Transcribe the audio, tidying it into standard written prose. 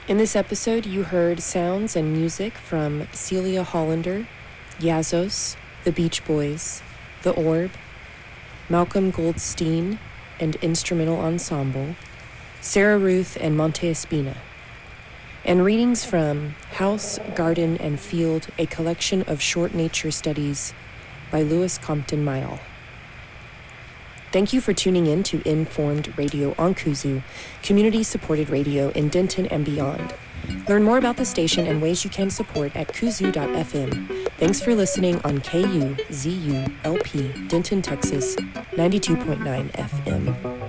In this episode, you heard sounds and music from Celia Hollander, Yazos, The Beach Boys, The Orb, Malcolm Goldstein and Instrumental Ensemble, Sarah Ruth and Monte Espina, and readings from House, Garden, and Field, a collection of short nature studies by Louis Compton Mayall. Thank you for tuning in to Informed Radio on Kuzu, community-supported radio in Denton and beyond. Learn more about the station and ways you can support at kuzu.fm. Thanks for listening on KUZU-LP, Denton, Texas, 92.9 FM.